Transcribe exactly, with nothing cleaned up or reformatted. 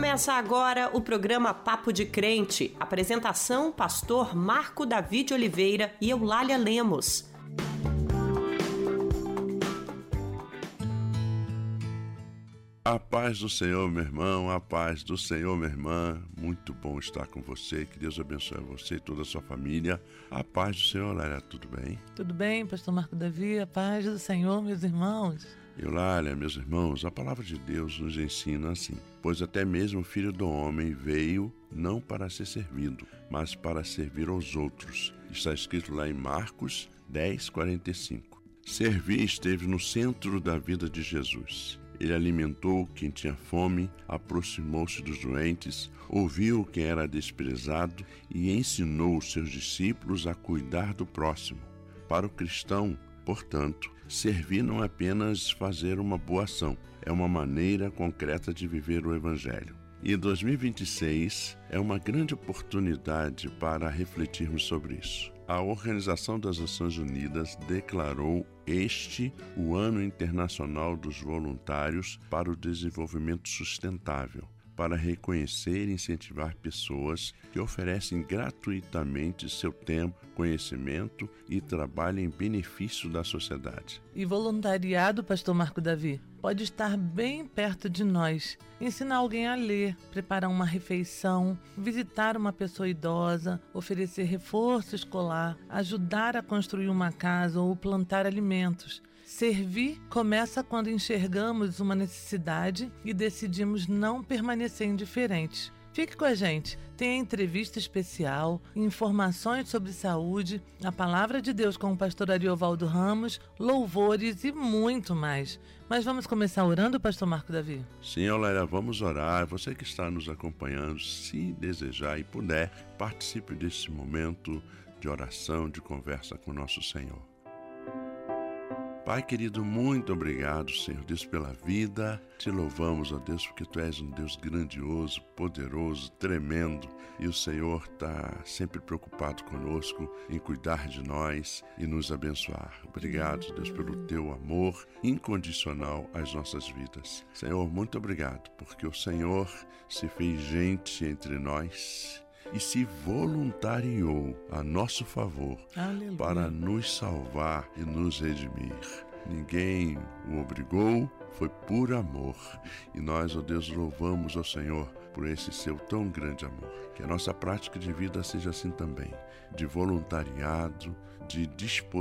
Começa agora o programa Papo de Crente. Apresentação, pastor Marco Davi de Oliveira e Eulália Lemos. A paz do Senhor, meu irmão, a paz do Senhor, minha irmã. Muito bom estar com você. Que Deus abençoe você e toda a sua família. A paz do Senhor, Eulália, tudo bem? Tudo bem, pastor Marco Davi. A paz do Senhor, meus irmãos. Eulália, meus irmãos, a palavra de Deus nos ensina assim: pois até mesmo o Filho do Homem veio não para ser servido, mas para servir aos outros. Está escrito lá em Marcos dez, quarenta e cinco. Servir esteve no centro da vida de Jesus. Ele alimentou quem tinha fome, aproximou-se dos doentes, ouviu quem era desprezado e ensinou os seus discípulos a cuidar do próximo. Para o cristão, portanto, servir não é apenas fazer uma boa ação, é uma maneira concreta de viver o Evangelho. E dois mil e vinte e seis é uma grande oportunidade para refletirmos sobre isso. A Organização das Nações Unidas declarou este o Ano Internacional dos Voluntários para o Desenvolvimento Sustentável, para reconhecer e incentivar pessoas que oferecem gratuitamente seu tempo, conhecimento e trabalho em benefício da sociedade. E voluntariado, pastor Marco Davi, pode estar bem perto de nós. Ensinar alguém a ler, preparar uma refeição, visitar uma pessoa idosa, oferecer reforço escolar, ajudar a construir uma casa ou plantar alimentos. Servir começa quando enxergamos uma necessidade e decidimos não permanecer indiferentes. Fique com a gente, tem entrevista especial, informações sobre saúde, a palavra de Deus com o pastor Ariovaldo Ramos, louvores e muito mais. Mas vamos começar orando, pastor Marco Davi? Sim, Eulália, vamos orar. Você que está nos acompanhando, se desejar e puder, participe desse momento de oração, de conversa com nosso Senhor. Pai querido, muito obrigado, Senhor Deus, pela vida. Te louvamos, ó Deus, porque Tu és um Deus grandioso, poderoso, tremendo. E o Senhor está sempre preocupado conosco em cuidar de nós e nos abençoar. Obrigado, Deus, pelo Teu amor incondicional às nossas vidas. Senhor, muito obrigado, porque o Senhor se fez gente entre nós e se voluntariou a nosso favor. Aleluia. Para nos salvar e nos redimir. Ninguém o obrigou, foi por amor. E nós, ó Deus, louvamos ao Senhor por esse seu tão grande amor. Que a nossa prática de vida seja assim também, de voluntariado, de disposição